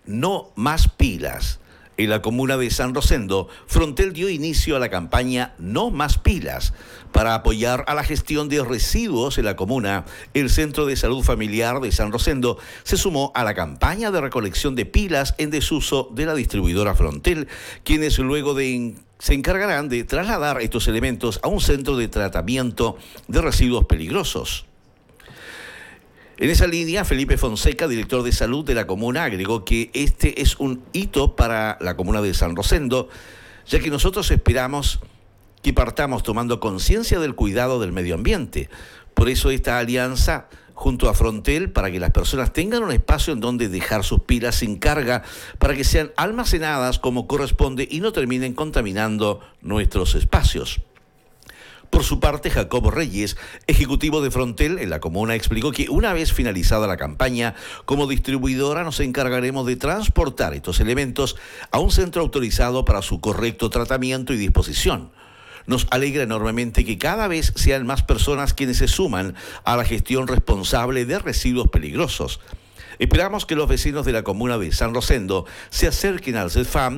No Más Pilas. En la comuna de San Rosendo, Frontel dio inicio a la campaña No Más Pilas. Para apoyar a la gestión de residuos en la comuna, el Centro de Salud Familiar de San Rosendo se sumó a la campaña de recolección de pilas en desuso de la distribuidora Frontel, quienes luego se encargarán de trasladar estos elementos a un centro de tratamiento de residuos peligrosos. En esa línea, Felipe Fonseca, director de salud de la comuna, agregó que este es un hito para la comuna de San Rosendo, ya que nosotros esperamos que partamos tomando conciencia del cuidado del medio ambiente. Por eso esta alianza junto a Frontel, para que las personas tengan un espacio en donde dejar sus pilas sin carga, para que sean almacenadas como corresponde y no terminen contaminando nuestros espacios. Por su parte, Jacobo Reyes, ejecutivo de Frontel en la comuna, explicó que una vez finalizada la campaña, como distribuidora nos encargaremos de transportar estos elementos a un centro autorizado para su correcto tratamiento y disposición. Nos alegra enormemente que cada vez sean más personas quienes se suman a la gestión responsable de residuos peligrosos. Esperamos que los vecinos de la comuna de San Rosendo se acerquen al CESFAM